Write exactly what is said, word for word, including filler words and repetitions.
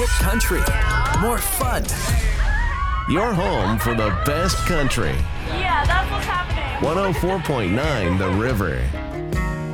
hit country. More fun. Your home for the best country. Yeah, that's what's happening. one oh four point nine The River.